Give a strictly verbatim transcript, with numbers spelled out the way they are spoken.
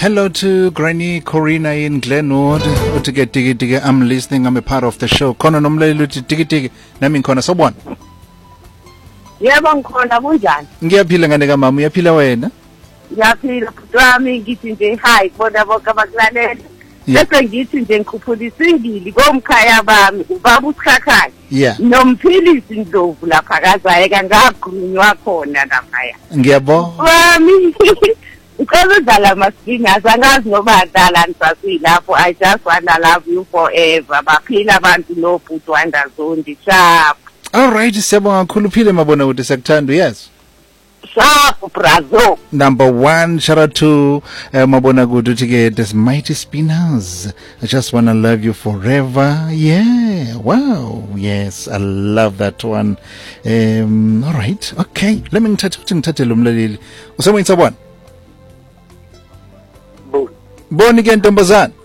Hello to Granny Corina in Glenwood. Utige tiki tiki, I'm listening, I'm a part of the show. Khona nomlaleli uthi tiki tiki, nami ngikhona sobona. Yebo ngikhona kunjani? Ngiyaphila ngane kamama, uyaphila wena? Ngiyaphila butwami ngithi nje hi bona bonke abakulalela. Bese ngithi nje ngikhuphulisa ingili komkhaya bami, ubaba uSikhakhaya. Yeah. Nomphilisi Ndlovu lapha kazayeka ngagrunywa khona lapha. Ngiyabonga. Wami Ucela udlala masingers angazi noba adlala nisasiyilapho. I just wanna love you forever. Baphila abantu no Bhuti Wandazondi sharp. All right, siyabonga kakhulu uphile mabona ukuthi siyakuthanda, yes. Sharp Brazil. Number one, shout out to uh, mabona ukuthi ke this mighty spinners. I just wanna love you forever. Yeah, wow, yes, I love that one. Um, all right, okay. Let me ngithathe ukuthi ngithathe lo mlaleli. Usemoyini sabona? Boni ke ntombazana.